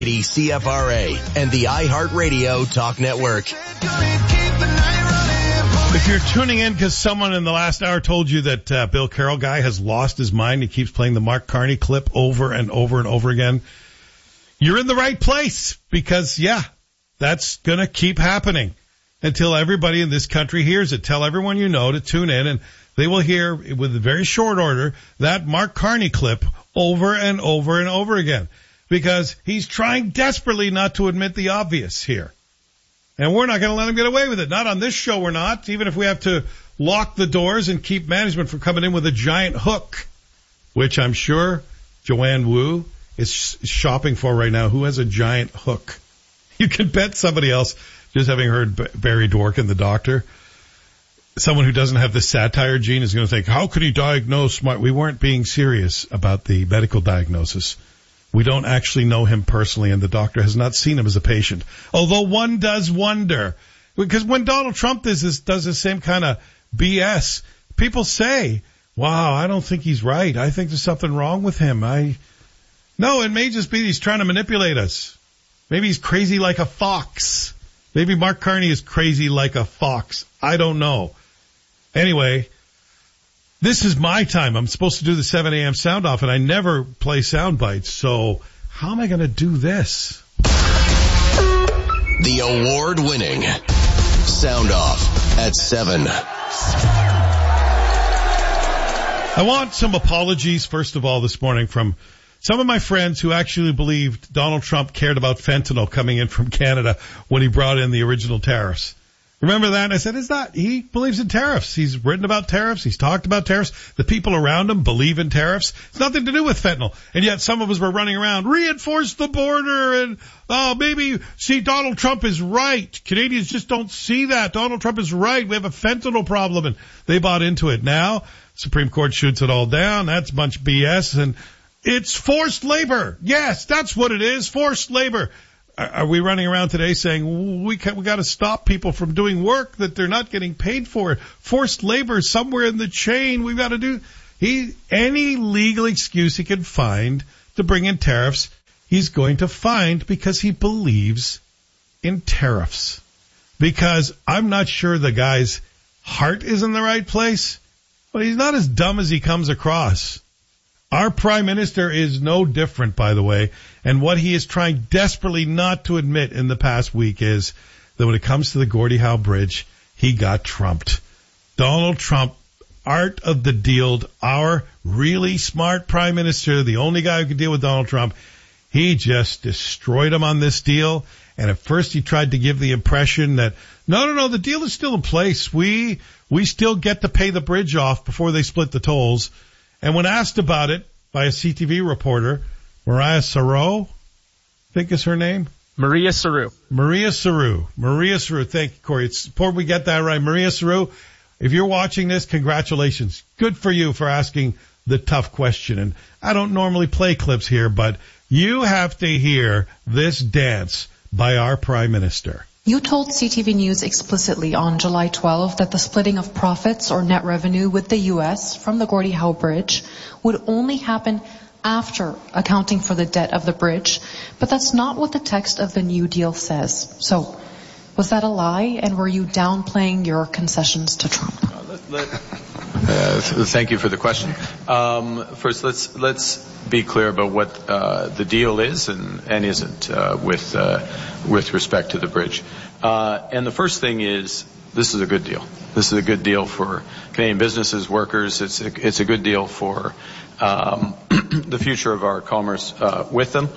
CFRA and the iHeartRadio Talk Network. If you're tuning in because someone in the last hour told you that Bill Carroll guy has lost his mind, he keeps playing the Mark Carney clip over and over and over again, you're in the right place because, yeah, that's going to keep happening until everybody in this country hears it. Tell everyone you know to tune in, and they will hear with a very short order that Mark Carney clip over and over and over again because he's trying desperately not to admit the obvious here. And we're not going to let him get away with it. Not on this show, we're not, even if we have to lock the doors and keep management from coming in with a giant hook, which I'm sure Joanne Wu is shopping for right now. Who has a giant hook? You can bet somebody else, just having heard Barry Dworkin, the doctor, someone who doesn't have the satire gene is going to think, how could he diagnose smart? We weren't being serious about the medical diagnosis. We don't actually know him personally, and the doctor has not seen him as a patient. Although one does wonder, because when Donald Trump does the same kind of BS, people say, wow, I don't think he's right. I think there's something wrong with him. No, it may just be he's trying to manipulate us. Maybe he's crazy like a fox. Maybe Mark Carney is crazy like a fox. I don't know. Anyway, this is my time. I'm supposed to do the 7 a.m. sound off, and I never play sound bites. So how am I going to do this? The award-winning sound off at 7. I want some apologies, first of all, this morning from some of my friends who actually believed Donald Trump cared about fentanyl coming in from Canada when he brought in the original tariffs. Remember that? And I said, he believes in tariffs. He's written about tariffs. He's talked about tariffs. The people around him believe in tariffs. It's nothing to do with fentanyl. And yet some of us were running around, reinforce the border, and, see, Donald Trump is right. Canadians just don't see that. Donald Trump is right. We have a fentanyl problem, and they bought into it. Now, Supreme Court shoots it all down. That's a bunch of BS, and it's forced labor. Yes, that's what it is, forced labor. Are we running around today saying we got to stop people from doing work that they're not getting paid for? Forced labor somewhere in the chain. We've got to do any legal excuse he can find to bring in tariffs. He's going to find because he believes in tariffs. Because I'm not sure the guy's heart is in the right place, but he's not as dumb as he comes across. Our prime minister is no different, by the way, and what he is trying desperately not to admit in the past week is that when it comes to the Gordie Howe Bridge, he got trumped. Donald Trump, art of the deal, our really smart prime minister, the only guy who could deal with Donald Trump, he just destroyed him on this deal. And at first he tried to give the impression that, no, the deal is still in place. We still get to pay the bridge off before they split the tolls. And when asked about it by a CTV reporter, Maria Saru, I think is her name? Maria Saru. Thank you, Corey. It's important we get that right. Maria Saru, if you're watching this, congratulations. Good for you for asking the tough question. And I don't normally play clips here, but you have to hear this dance by our Prime Minister. You told CTV News explicitly on July 12 that the splitting of profits or net revenue with the U.S. from the Gordie Howe Bridge would only happen after accounting for the debt of the bridge, but that's not what the text of the New Deal says. So, was that a lie, and were you downplaying your concessions to Trump? Thank you for the question. First, let's be clear about what the deal is and isn't with respect to the bridge. And the first thing is, this is a good deal. This is a good deal for Canadian businesses, workers. It's a good deal for the future of our commerce with them.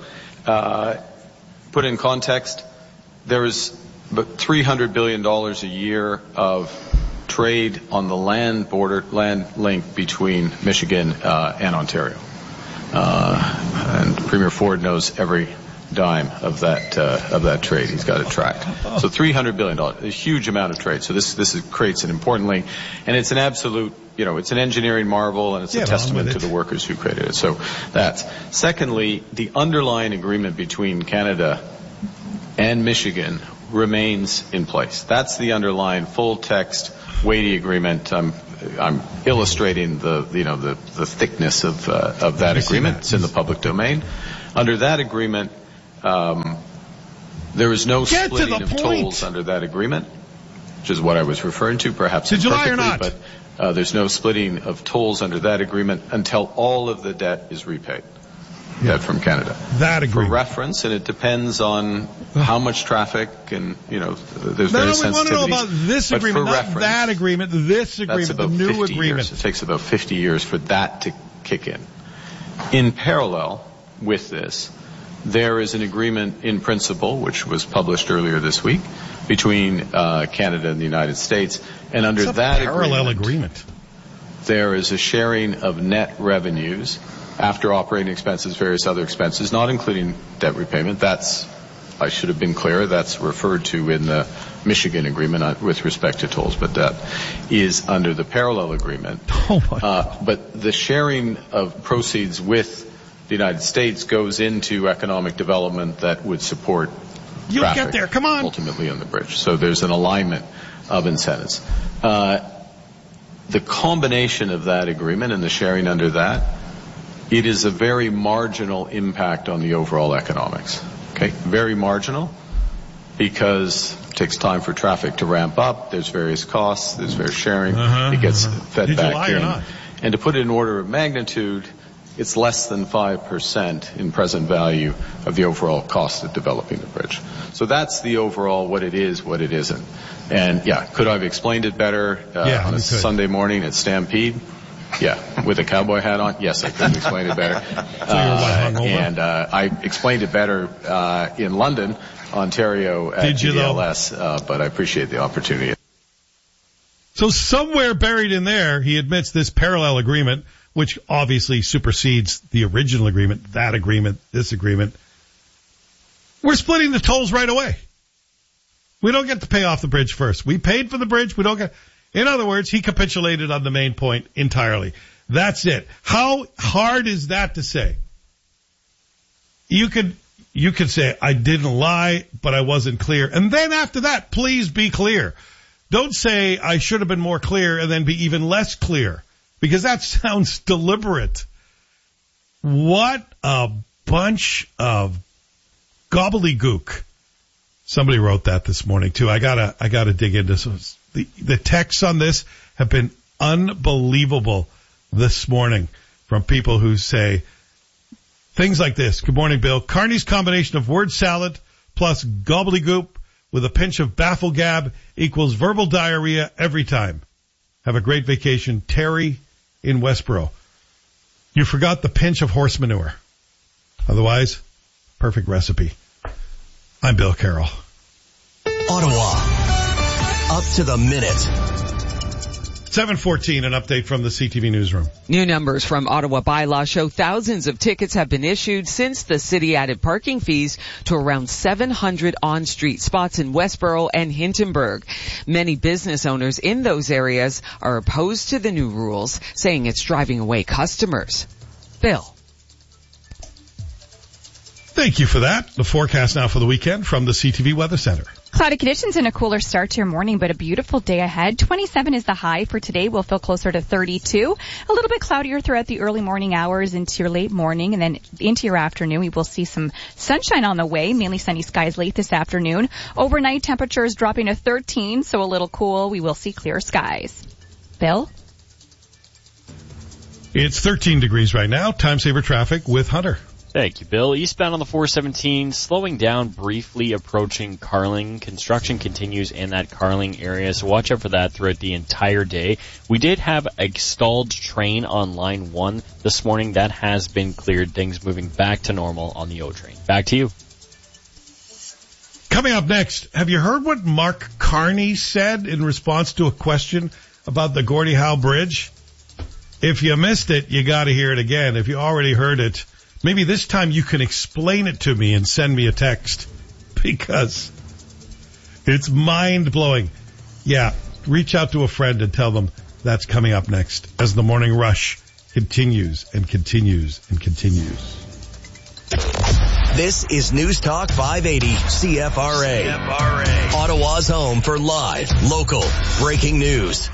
Put in context, there is about $300 billion a year of trade on the land link between Michigan and Ontario. And Premier Ford knows every dime of that trade. He's got it tracked. So $300 billion, a huge amount of trade. So this creates an importantly, and it's an absolute, it's an engineering marvel, and it's a testament to the workers who created it. So that's. Secondly, the underlying agreement between Canada and Michigan remains in place. That's the underlying full text, weighty agreement. I'm illustrating the thickness of that agreement. It's in the public domain. Under that agreement, There is no splitting of tolls under that agreement, which is what I was referring to, perhaps Did you lie or not? But there's no splitting of tolls under that agreement until all of the debt is repaid. Debt from Canada. That agreement. For reference, and it depends on how much traffic and, there's various sensitivities. We want to know about this agreement, not that agreement, this agreement, the new agreement. It takes about 50 years for that to kick in. In parallel with this, there is an agreement in principle, which was published earlier this week, between Canada and the United States. And under that parallel agreement, there is a sharing of net revenues after operating expenses, various other expenses, not including debt repayment. I should have been clear, that's referred to in the Michigan agreement with respect to tolls, but that is under the parallel agreement. But the sharing of proceeds with the United States goes into economic development that would support traffic. Get there, come on. Ultimately on the bridge. So there's an alignment of incentives. The combination of that agreement and the sharing under that, it is a very marginal impact on the overall economics. Okay, very marginal, because it takes time for traffic to ramp up. There's various costs. There's various sharing. It gets fed back in. And to put it in order of magnitude, it's less than 5% in present value of the overall cost of developing the bridge. So that's the overall what it is, what it isn't. And could I have explained it better on a Sunday morning at Stampede? Yeah, with a cowboy hat on? Yes, I could explain it better. And I explained it better in London, Ontario at GDLS, but I appreciate the opportunity. So somewhere buried in there, he admits this parallel agreement, which obviously supersedes the original agreement, that agreement, this agreement. We're splitting the tolls right away. We don't get to pay off the bridge first. We paid for the bridge. We don't get... In other words, he capitulated on the main point entirely. That's it. How hard is that to say? You could say, I didn't lie, but I wasn't clear. And then after that, please be clear. Don't say, I should have been more clear, and then be even less clear, because that sounds deliberate. What a bunch of gobbledygook. Somebody wrote that this morning too. I gotta dig into this. The texts on this have been unbelievable this morning from people who say things like this. Good morning, Bill. Carney's combination of word salad plus gobbledygook with a pinch of bafflegab equals verbal diarrhea every time. Have a great vacation. Terry in Westboro. You forgot the pinch of horse manure. Otherwise, perfect recipe. I'm Bill Carroll. Ottawa. Up to the minute. 7:14, an update from the CTV newsroom. New numbers from Ottawa bylaw show thousands of tickets have been issued since the city added parking fees to around 700 on-street spots in Westboro and Hintonburg. Many business owners in those areas are opposed to the new rules, saying it's driving away customers. Bill. Thank you for that. The forecast now for the weekend from the CTV Weather Center. Cloudy conditions and a cooler start to your morning, but a beautiful day ahead. 27 is the high for today. We'll feel closer to 32. A little bit cloudier throughout the early morning hours into your late morning, and then into your afternoon. We will see some sunshine on the way, mainly sunny skies late this afternoon. Overnight temperatures dropping to 13, so a little cool. We will see clear skies. Bill? It's 13 degrees right now. Time saver traffic with Hunter. Thank you, Bill. Eastbound on the 417, slowing down briefly approaching Carling. Construction continues in that Carling area, so watch out for that throughout the entire day. We did have a stalled train on line 1 this morning. That has been cleared. Things moving back to normal on the O train. Back to you. Coming up next, have you heard what Mark Carney said in response to a question about the Gordie Howe Bridge? If you missed it, you got to hear it again. If you already heard it, maybe this time you can explain it to me and send me a text, because it's mind-blowing. Yeah, reach out to a friend and tell them that's coming up next as the morning rush continues and continues and continues. This is News Talk 580 CFRA. Ottawa's home for live, local, breaking news.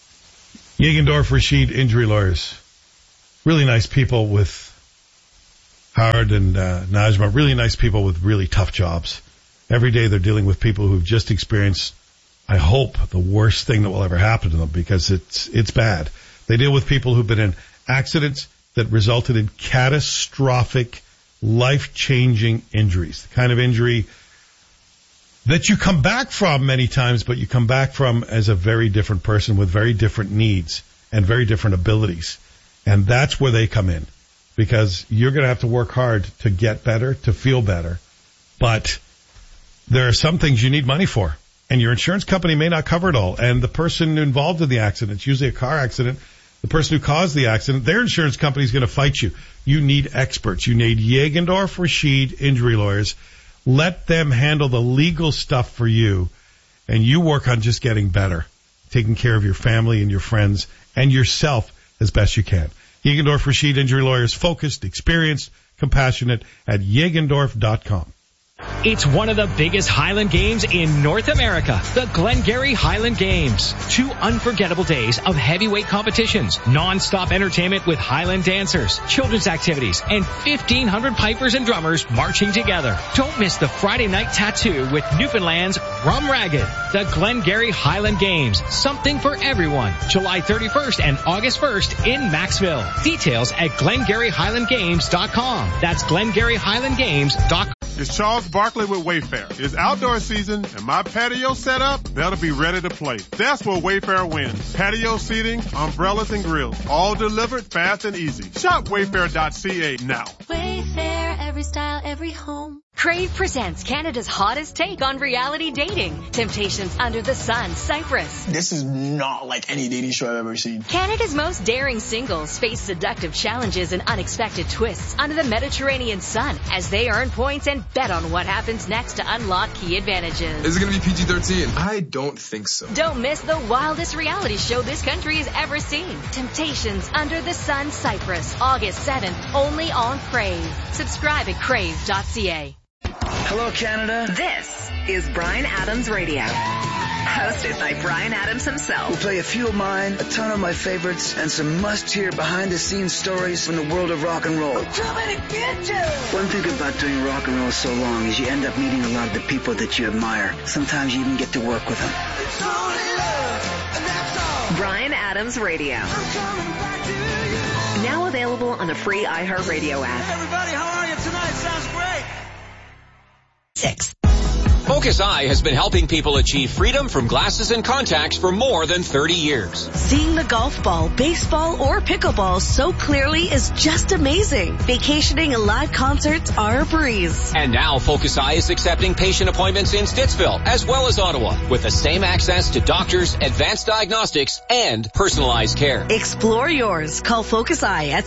Jägendorf Rashid Injury Lawyers. Really nice people with Howard and Najma, really nice people with really tough jobs. Every day they're dealing with people who've just experienced, I hope, the worst thing that will ever happen to them, because it's bad. They deal with people who've been in accidents that resulted in catastrophic, life-changing injuries. The kind of injury that you come back from many times, but you come back from as a very different person with very different needs and very different abilities. And that's where they come in, because you're going to have to work hard to get better, to feel better. But there are some things you need money for, and your insurance company may not cover it all. And the person involved in the accident, it's usually a car accident, the person who caused the accident, their insurance company is going to fight you. You need experts. You need Jagendorf Rashid injury lawyers. Let them handle the legal stuff for you, and you work on just getting better, taking care of your family and your friends and yourself as best you can. Jagendorf Rashid injury lawyers, focused, experienced, compassionate at Jagendorf.com. It's one of the biggest Highland Games in North America, the Glengarry Highland Games. 2 unforgettable days of heavyweight competitions, non-stop entertainment with Highland dancers, children's activities, and 1,500 pipers and drummers marching together. Don't miss the Friday night tattoo with Newfoundland's Rum Ragged. The Glengarry Highland Games, something for everyone. July 31st and August 1st in Maxville. Details at GlengarryHighlandGames.com. That's GlengarryHighlandGames.com. It's Charles Barkley with Wayfair. It's outdoor season, and my patio setup better be ready to play. That's where Wayfair wins. Patio seating, umbrellas, and grills, all delivered fast and easy. Shop Wayfair.ca now. Wayfair, every style, every home. Crave presents Canada's hottest take on reality dating. Temptations Under the Sun, Cyprus. This is not like any dating show I've ever seen. Canada's most daring singles face seductive challenges and unexpected twists under the Mediterranean sun as they earn points and bet on what happens next to unlock key advantages. Is it going to be PG-13? I don't think so. Don't miss the wildest reality show this country has ever seen. Temptations Under the Sun, Cyprus, August 7th, only on Crave. Subscribe at crave.ca. Hello, Canada. This is Bryan Adams Radio. Hosted by Bryan Adams himself. We'll play a few of mine, a ton of my favorites, and some must-hear behind-the-scenes stories from the world of rock and roll. I'm coming to get you! One thing about doing rock and roll so long is you end up meeting a lot of the people that you admire. Sometimes you even get to work with them. It's only love, and that's all. Bryan Adams Radio. I'm coming back to you. Now available on the free iHeartRadio app. Hey everybody, how are you tonight? Sounds great. 6. Focus Eye has been helping people achieve freedom from glasses and contacts for more than 30 years. Seeing the golf ball, baseball, or pickleball so clearly is just amazing. Vacationing and live concerts are a breeze. And now Focus Eye is accepting patient appointments in Stittsville as well as Ottawa with the same access to doctors, advanced diagnostics, and personalized care. Explore yours. Call Focus Eye at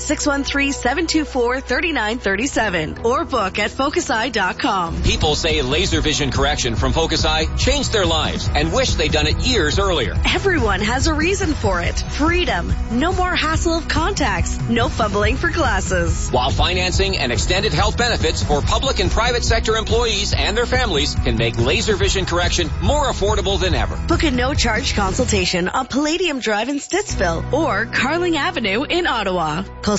613-724-3937 or book at FocusEye.com. People say laser vision correction from Focus Eye changed their lives and wish they'd done it years earlier. Everyone has a reason for it. Freedom. No more hassle of contacts. No fumbling for glasses. While financing and extended health benefits for public and private sector employees and their families can make laser vision correction more affordable than ever. Book a no-charge consultation on Palladium Drive in Stittsville or Carling Avenue in Ottawa. Call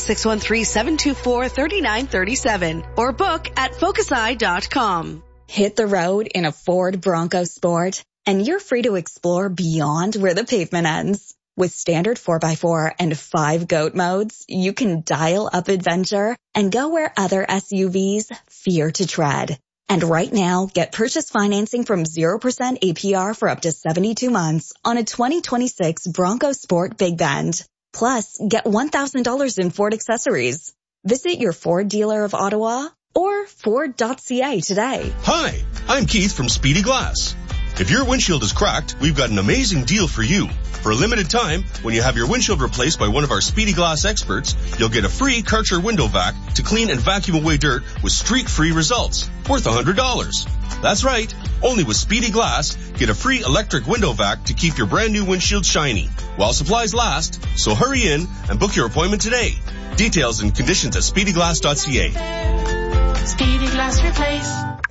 613-724-3937 or book at FocusEye.com. Hit the road in a Ford Bronco Sport, and you're free to explore beyond where the pavement ends. With standard 4x4 and 5 GOAT modes, you can dial up adventure and go where other SUVs fear to tread. And right now, get purchase financing from 0% APR for up to 72 months on a 2026 Bronco Sport Big Bend. Plus, get $1,000 in Ford accessories. Visit your Ford dealer of Ottawa or Ford.ca today. Hi, I'm Keith from Speedy Glass. If your windshield is cracked, we've got an amazing deal for you. For a limited time, when you have your windshield replaced by one of our Speedy Glass experts, you'll get a free Karcher window vac to clean and vacuum away dirt with streak-free results, worth $100. That's right. Only with Speedy Glass, get a free electric window vac to keep your brand new windshield shiny while supplies last. So hurry in and book your appointment today. Details and conditions at speedyglass.ca. Speedy Glass Replace.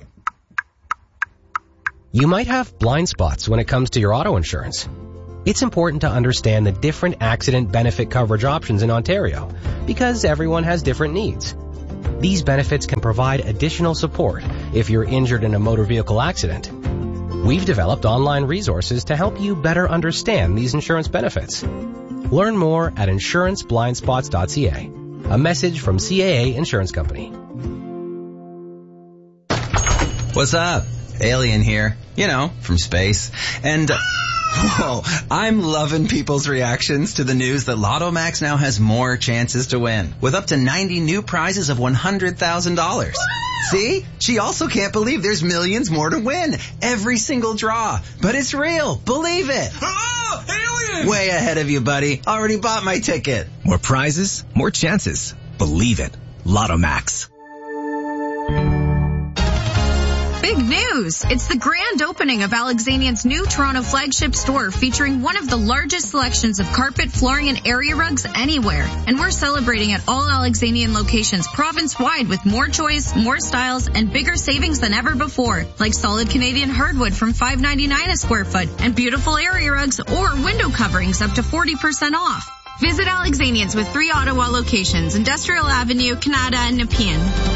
You might have blind spots when it comes to your auto insurance. It's important to understand the different accident benefit coverage options in Ontario because everyone has different needs. These benefits can provide additional support if you're injured in a motor vehicle accident. We've developed online resources to help you better understand these insurance benefits. Learn more at insuranceblindspots.ca. A message from CAA Insurance Company. What's up? Alien here. You know, from space. And, whoa, I'm loving people's reactions to the news that Lotto Max now has more chances to win, with up to 90 new prizes of $100,000. See? She also can't believe there's millions more to win. Every single draw. But it's real. Believe it. Oh, alien! Way ahead of you, buddy. Already bought my ticket. More prizes, more chances. Believe it. Lotto Max. Big news! It's the grand opening of Alexanian's new Toronto flagship store, featuring one of the largest selections of carpet, flooring, and area rugs anywhere. And we're celebrating at all Alexanian locations province-wide with more choice, more styles, and bigger savings than ever before, like solid Canadian hardwood from $5.99 a square foot, and beautiful area rugs or window coverings up to 40% off. Visit Alexanian's with 3 Ottawa locations, Industrial Avenue, Canada, and Nepean.